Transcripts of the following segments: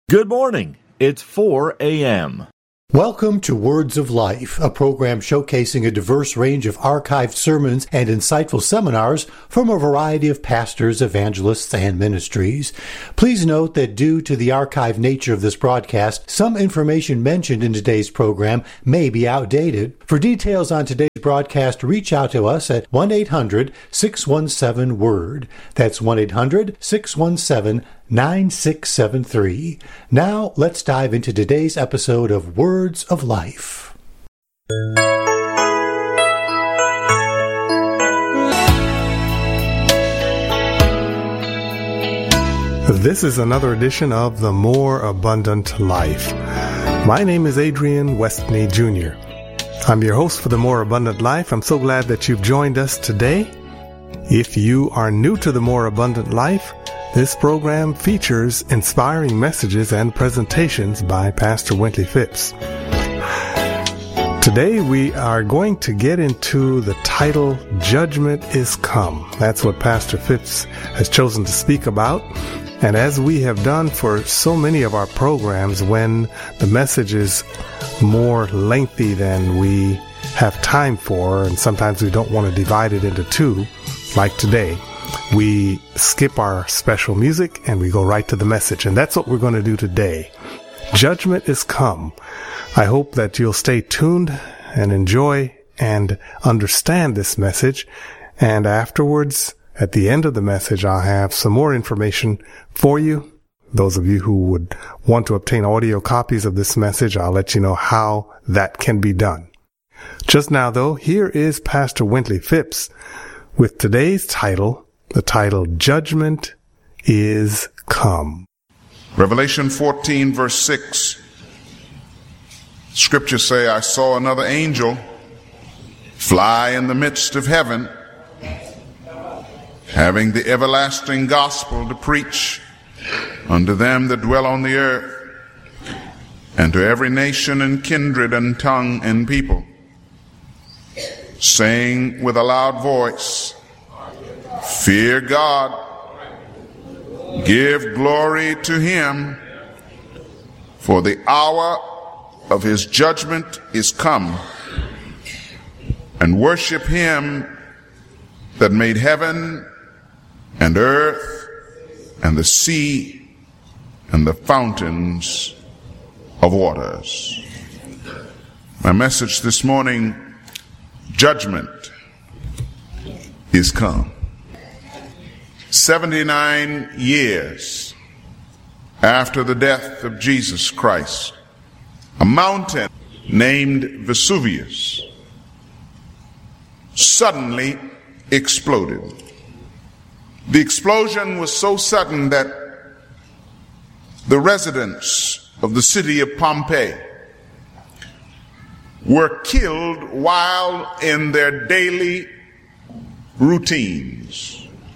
Good morning. It's 4 a.m. Welcome to Words of Life, a program showcasing a diverse range of archived sermons and insightful seminars from a variety of pastors, evangelists, and ministries. Please note that due to the archived nature of this broadcast, some information mentioned in today's program may be outdated. For details on today's broadcast, reach out to us at 1-800-617-WORD. That's 1-800-617-9673. Now, let's dive into today's episode of Words of Life. This is another edition of The More Abundant Life. My name is Adrian Westney Jr. I'm your host for The More Abundant Life. I'm so glad that you've joined us today. If you are new to The More Abundant Life, this program features inspiring messages and presentations by Pastor Wintley Phipps. Today we are going to get into the title, Judgment is Come. That's what Pastor Phipps has chosen to speak about. And as we have done for so many of our programs, when the message is more lengthy than we have time for, and sometimes we don't want to divide it into two, like today, we skip our special music and we go right to the message. And that's what we're going to do today. Judgment is come. I hope that you'll stay tuned and enjoy and understand this message. And afterwards, at the end of the message, I'll have some more information for you. Those of you who would want to obtain audio copies of this message, I'll let you know how that can be done. Just now, though, here is Pastor Wintley Phipps with today's title, the title, Judgment is Come. Revelation 14, verse 6. Scriptures say, I saw another angel fly in the midst of heaven, having the everlasting gospel to preach unto them that dwell on the earth, and to every nation and kindred and tongue and people, saying with a loud voice, Fear God, give glory to him, for the hour of his judgment is come, and worship him that made heaven and earth and the sea and the fountains of waters. My message this morning, judgment is come. 79 years after the death of Jesus Christ, a mountain named Vesuvius suddenly exploded. The explosion was so sudden that the residents of the city of Pompeii were killed while in their daily routines.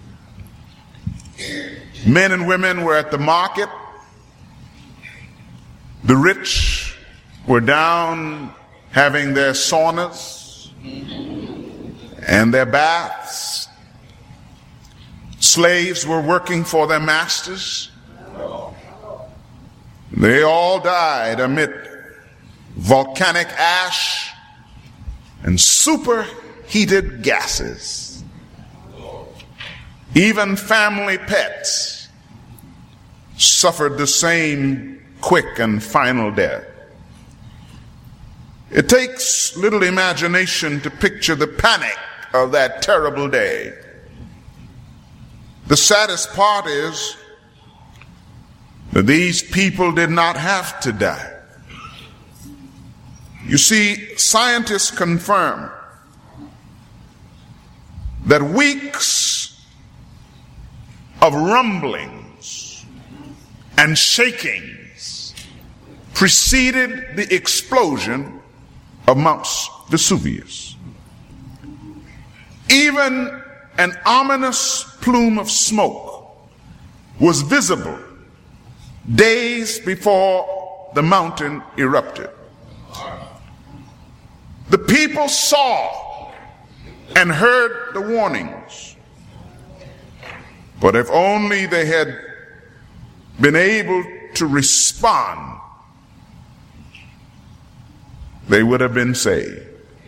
Men and women were at the market. The rich were down having their saunas and their baths. Slaves were working for their masters. They all died amid volcanic ash and superheated gases. Even family pets suffered the same quick and final death. It takes little imagination to picture the panic of that terrible day. The saddest part is that these people did not have to die. You see, scientists confirm that weeks of rumblings and shakings preceded the explosion of Mount Vesuvius. Even an ominous plume of smoke was visible days before the mountain erupted. The people saw and heard the warnings. But if only they had been able to respond, they would have been saved.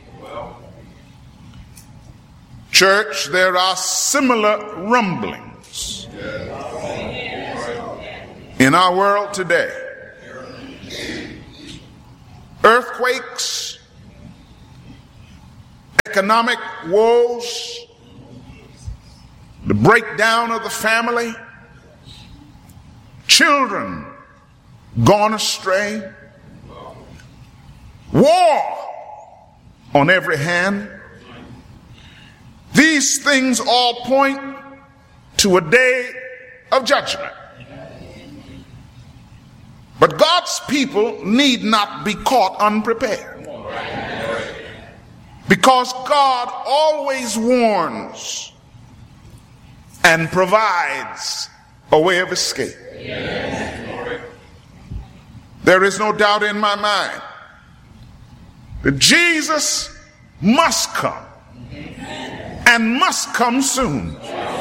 Church, there are similar rumblings in our world today. Earthquakes, economic woes, the breakdown of the family, children gone astray, war on every hand. These things all point to a day of judgment. But God's people need not be caught unprepared, because God always warns and provides a way of escape. There is no doubt in my mind that Jesus must come, and must come soon.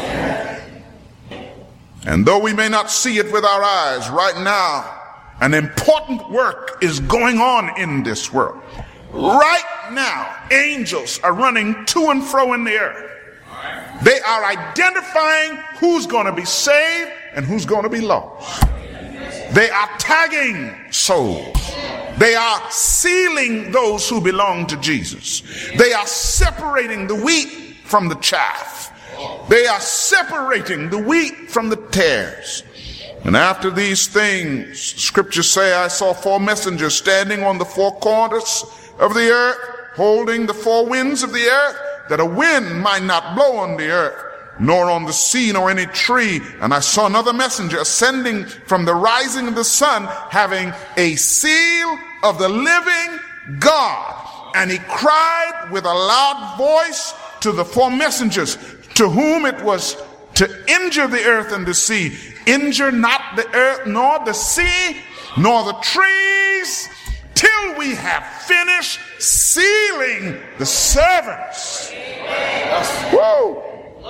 And though we may not see it with our eyes right now, an important work is going on in this world. Right now, angels are running to and fro in the earth. They are identifying who's going to be saved and who's going to be lost. They are tagging souls. They are sealing those who belong to Jesus. They are separating the wheat from the chaff. They are separating the wheat from the tares. And after these things, scriptures say, I saw 4 messengers standing on the 4 corners of the earth, holding the 4 winds of the earth, that a wind might not blow on the earth, nor on the sea, nor any tree. And I saw another messenger ascending from the rising of the sun, having a seal of the living God. And he cried with a loud voice to the 4 messengers, to whom it was to injure the earth and the sea. Injure not the earth, nor the sea, nor the trees, till we have finished sealing the servants. Whoa.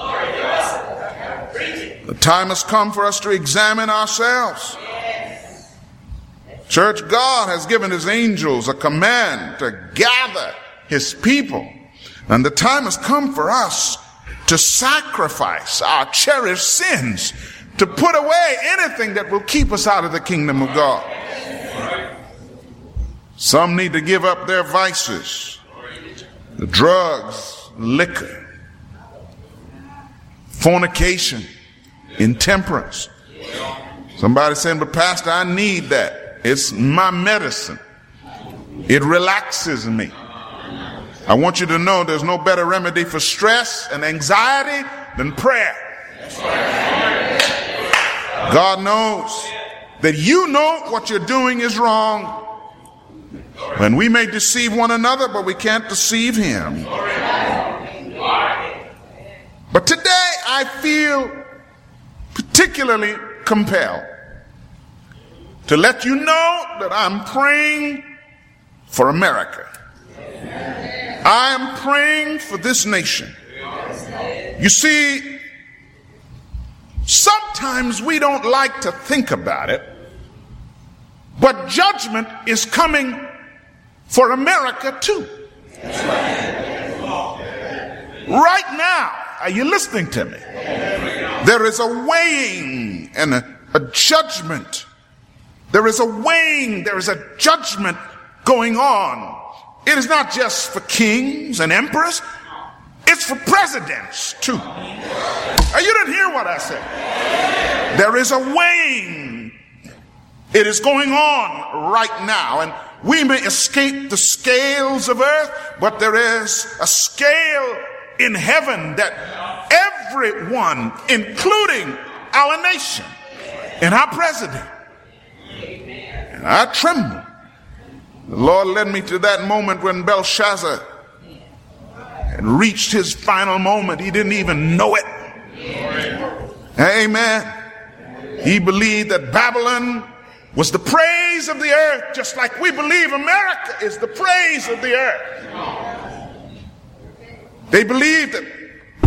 The time has come for us to examine ourselves. Church, God has given his angels a command to gather his people. And the time has come for us to sacrifice our cherished sins, to put away anything that will keep us out of the kingdom of God. Some need to give up their vices, the drugs, liquor, fornication, intemperance. Somebody saying, but Pastor, I need that. It's my medicine. It relaxes me. I want you to know there's no better remedy for stress and anxiety than prayer. God knows that you know what you're doing is wrong. And we may deceive one another, but we can't deceive him. But today I feel particularly compelled to let you know that I'm praying for America. I am praying for this nation. You see, sometimes we don't like to think about it, but judgment is coming for America too. Right now, are you listening to me? There is a weighing and a judgment. There is a weighing, there is a judgment going on. It is not just for kings and emperors, it's for presidents too. You didn't hear what I said. There is a weighing. It is going on right now, and we may escape the scales of earth, but there is a scale in heaven that everyone, including our nation and our president, and I tremble. The Lord led me to that moment when Belshazzar had reached his final moment. He didn't even know it. Amen. He believed that Babylon was the praise of the earth, just like we believe America is the praise of the earth. They believed that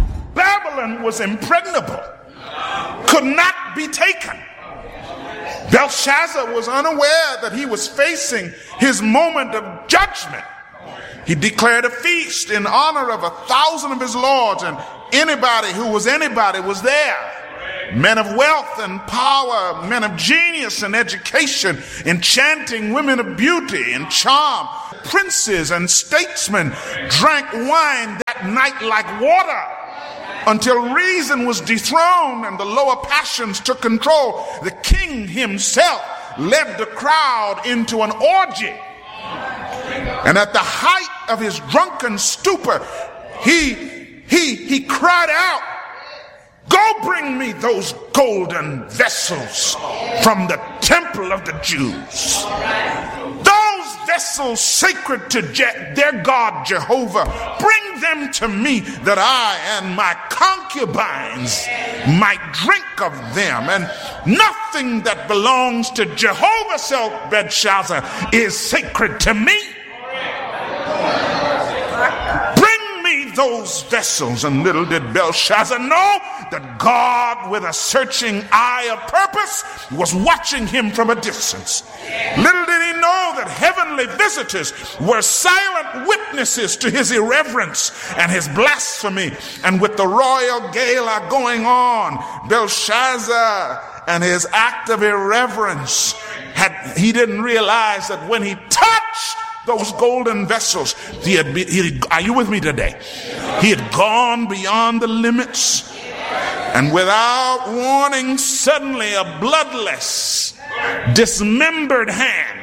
Babylon was impregnable, could not be taken. Belshazzar was unaware that he was facing his moment of judgment. He declared a feast in honor of 1,000 of his lords, and anybody who was anybody was there. Men of wealth and power, men of genius and education, enchanting women of beauty and charm, princes and statesmen drank wine that night like water until reason was dethroned and the lower passions took control. The king himself led the crowd into an orgy. And at the height of his drunken stupor, he cried out, "Go bring me those golden vessels from the temple of the Jews. Those vessels sacred to their God Jehovah. Bring them to me that I and my concubines might drink of them. And nothing that belongs to Jehovah," said Belshazzar, "is sacred to me. Those vessels." And little did Belshazzar know that God, with a searching eye of purpose, was watching him from a distance. Little did he know that heavenly visitors were silent witnesses to his irreverence and his blasphemy. And with the royal gala going on, Belshazzar and his act of irreverence, he didn't realize that when he touched those golden vessels, are you with me today? He had gone beyond the limits, and without warning, suddenly a bloodless, dismembered hand.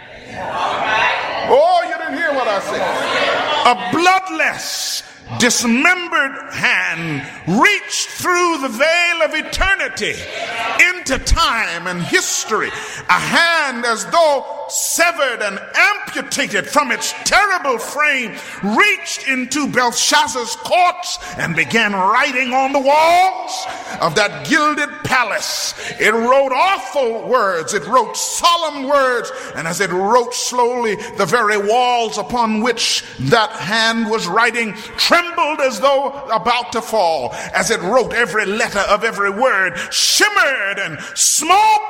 Oh, you didn't hear what I said. A bloodless, dismembered hand reached through the veil of eternity into time and history. A hand as though severed and amputated from its terrible frame reached into Belshazzar's courts and began writing on the walls of that gilded palace. It wrote awful words. It wrote solemn words. And as it wrote slowly, the very walls upon which that hand was writing trembled as though about to fall. As it wrote, every letter of every word shimmered and smoke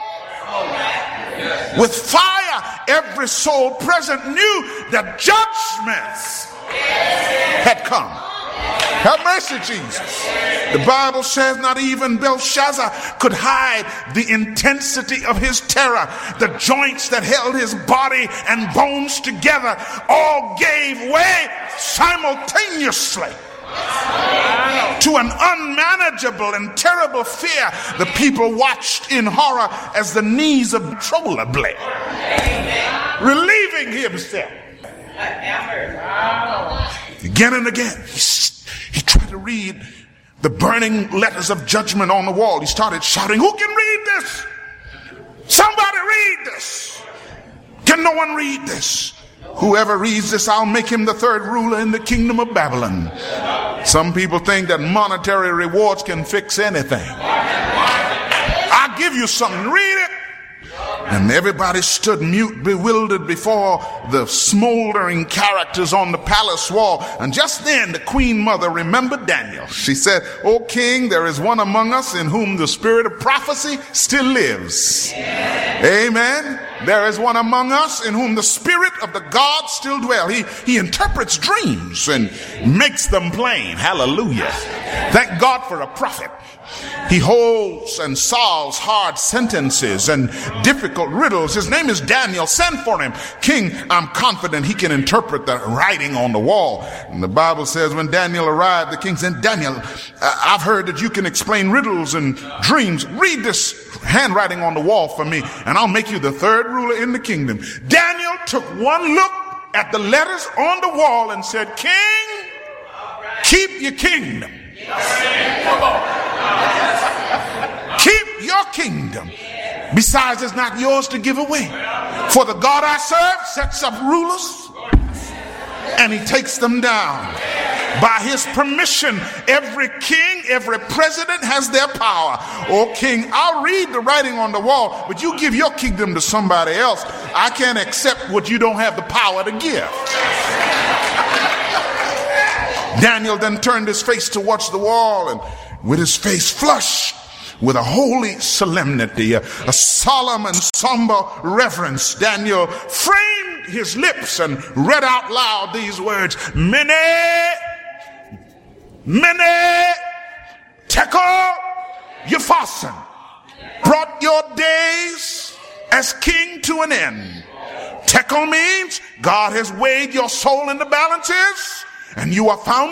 with fire. Every soul present knew that judgments had come. Have mercy, Jesus. The Bible says not even Belshazzar could hide the intensity of his terror. The joints that held his body and bones together all gave way simultaneously to an unmanageable and terrible fear. The people watched in horror as the knees of the controller bled, relieving himself. Again and again, he tried to read the burning letters of judgment on the wall. He started shouting, "Who can read this? Somebody read this. Can no one read this? Whoever reads this, I'll make him the third ruler in the kingdom of Babylon." Some people think that monetary rewards can fix anything. I'll give you something, read it. And everybody stood mute, bewildered before the smoldering characters on the palace wall. And just then the queen mother remembered Daniel. She said, "O king, there is one among us in whom the spirit of prophecy still lives." Amen. There is one among us in whom the spirit of the God still dwells. He interprets dreams and makes them plain. Hallelujah. Thank God for a prophet. He holds and solves hard sentences and difficult riddles. His name is Daniel. Send for him. King, I'm confident he can interpret the writing on the wall. And the Bible says when Daniel arrived, the king said, "Daniel, I've heard that you can explain riddles and dreams. Read this handwriting on the wall for me, and I'll make you the third ruler in the kingdom." Daniel took one look at the letters on the wall and said, "King, keep your kingdom. Keep your kingdom. Besides, it's not yours to give away. For the God I serve sets up rulers and he takes them down. By his permission, every king, every president has their power. Oh, king, I'll read the writing on the wall, but you give your kingdom to somebody else. I can't accept what you don't have the power to give." Daniel then turned his face towards the wall, and with his face flushed with a holy solemnity, a solemn and somber reverence, Daniel framed his lips and read out loud these words: Mene, Tekel Upharsin, brought your days as king to an end. Tekel means God has weighed your soul in the balances, and you are found